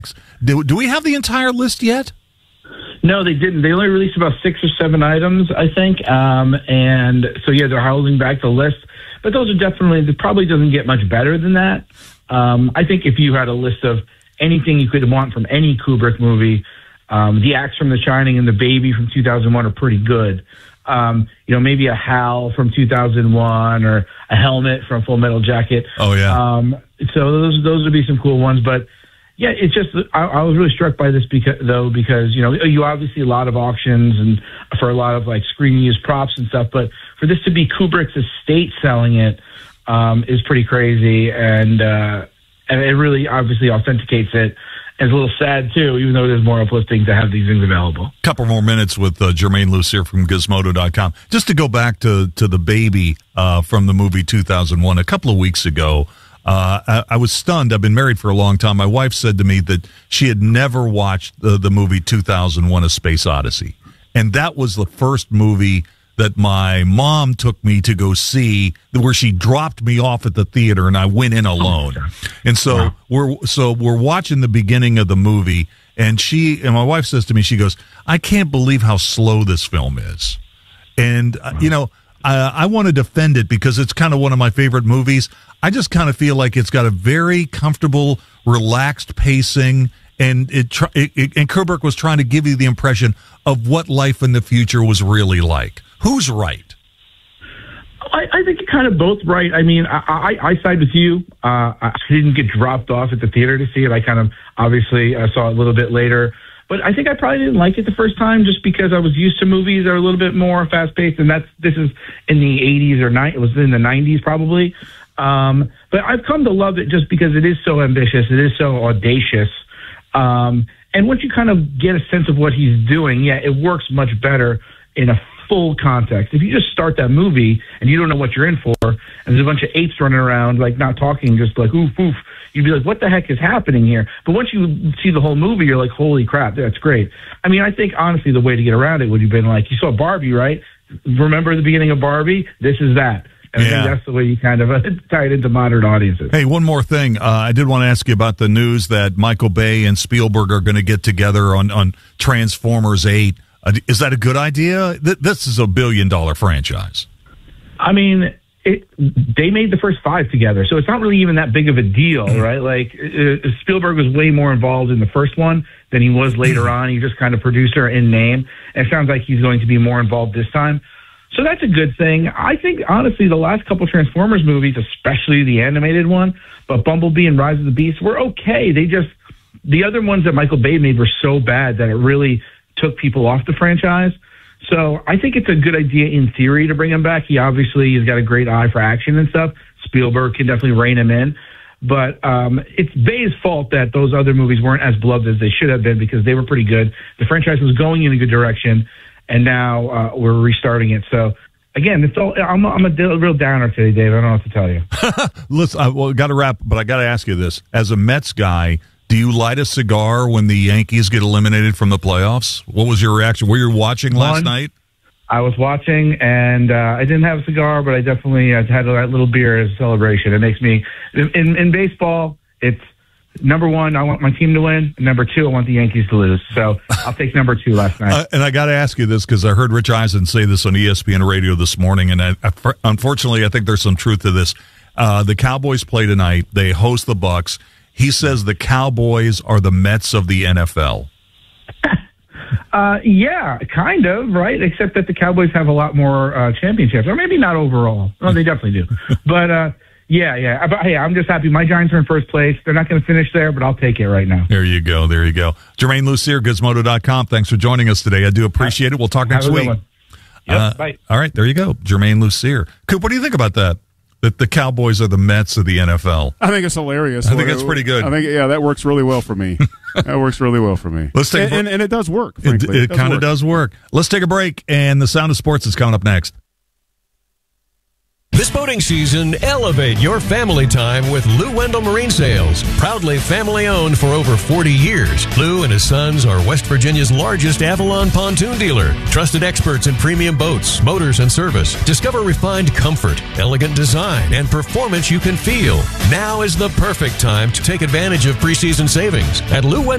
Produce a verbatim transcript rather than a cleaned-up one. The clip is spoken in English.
Do, do we have the entire list yet? No, they didn't. They only released about six or seven items, I think. Um, and so, yeah, they're holding back the list. But those are definitely, it probably doesn't get much better than that. Um, I think if you had a list of anything you could want from any Kubrick movie, um, The Axe from The Shining and The Baby from two thousand one are pretty good. Um, you know, maybe a Hal from two thousand one or a Helmet from Full Metal Jacket. Oh, yeah. Um, so those those would be some cool ones. But, yeah, it's just I, I was really struck by this, because, though, because, you know, you obviously a lot of auctions and for a lot of, like, screen-used props and stuff. But for this to be Kubrick's estate selling it um, is pretty crazy. And, uh, and it really obviously authenticates it. It's a little sad, too, even though it is more uplifting to have these things available. Couple more minutes with uh, Jermaine Lucier from Gizmodo dot com. Just to go back to, to The Baby uh, from the movie two thousand one, a couple of weeks ago, uh, I, I was stunned. I've been married for a long time. My wife said to me that she had never watched the, the movie two thousand one, A Space Odyssey. And that was the first movie that my mom took me to go see, where she dropped me off at the theater and I went in alone. And so wow. we're so we're watching the beginning of the movie, and she and my wife says to me, she goes, "I can't believe how slow this film is." And wow. uh, you know, I, I want to defend it because it's kind of one of my favorite movies. I just kind of feel like it's got a very comfortable, relaxed pacing. And it, it, it and Kubrick was trying to give you the impression of what life in the future was really like. Who's right? I, I think you're kind of both right. I mean, I, I, I side with you. Uh, I didn't get dropped off at the theater to see it. I kind of obviously uh, saw it a little bit later. But I think I probably didn't like it the first time just because I was used to movies that are a little bit more fast-paced. And that's this is in the eighties or nineties. It was in the nineties probably. Um, but I've come to love it just because it is so ambitious. It is so audacious. Um, and once you kind of get a sense of what he's doing, yeah, it works much better in a full context. If you just start that movie and you don't know what you're in for, and there's a bunch of apes running around, like not talking, just like oof, oof, you'd be like, what the heck is happening here? But once you see the whole movie, you're like, holy crap, that's great. I mean, I think honestly the way to get around it would have been like, you saw Barbie, right? Remember the beginning of Barbie? This is that. And yeah. I think that's the way you kind of uh, tie it into modern audiences. Hey, one more thing. Uh, I did want to ask you about the news that Michael Bay and Spielberg are going to get together on, on Transformers eight. Uh, is that a good idea? Th- this is a billion-dollar franchise. I mean, it, they made the first five together, so it's not really even that big of a deal, right? Like, uh, Spielberg was way more involved in the first one than he was later on. He's just kind of producer in name. And it sounds like he's going to be more involved this time. So that's a good thing. I think, honestly, the last couple Transformers movies, especially the animated one, but Bumblebee and Rise of the Beast, were okay. They just, the other ones that Michael Bay made were so bad that it really took people off the franchise. So I think it's a good idea in theory to bring him back. He obviously has got a great eye for action and stuff. Spielberg can definitely rein him in. But um, it's Bay's fault that those other movies weren't as beloved as they should have been because they were pretty good. The franchise was going in a good direction. And now uh, we're restarting it. So, again, it's all, I'm, I'm a real downer today, Dave. I don't know what to tell you. Listen, I well, got to wrap, but I got to ask you this. As a Mets guy, do you light a cigar when the Yankees get eliminated from the playoffs? What was your reaction? Were you watching last One, night? I was watching, and uh, I didn't have a cigar, but I definitely uh, had a little beer as a celebration. It makes me, in, in baseball, it's, number one, I want my team to win. And number two, I want the Yankees to lose. So I'll take number two last night. Uh, and I got to ask you this because I heard Rich Eisen say this on E S P N radio this morning. And I, I, unfortunately, I think there's some truth to this. Uh, the Cowboys play tonight. They host the Bucks. He says the Cowboys are the Mets of the N F L. uh, yeah, kind of, right? Except that the Cowboys have a lot more uh, championships. Or maybe not overall. No, they definitely do. But, uh, Yeah, yeah. But hey, I'm just happy. My Giants are in first place. They're not going to finish there, but I'll take it right now. There you go. There you go. Jermaine Lucier, Gizmodo dot com. Thanks for joining us today. I do appreciate it. We'll talk next Have a week. good one. Yep, uh, bye. All right, there you go. Jermaine Lucier. Coop, what do you think about that? That the Cowboys are the Mets of the N F L. I think it's hilarious. I think that's pretty good. I think, yeah, that works really well for me. That works really well for me. Let's take and, a, and, and it does work, It, frankly. it, it kind of does work. Let's take a break, and the Sound of Sports is coming up next. This boating season, elevate your family time with Lou Wendell Marine Sales. Proudly family-owned for over forty years, Lou and his sons are West Virginia's largest Avalon pontoon dealer. Trusted experts in premium boats, motors, and service. Discover refined comfort, elegant design, and performance you can feel. Now is the perfect time to take advantage of preseason savings at Lou Wendell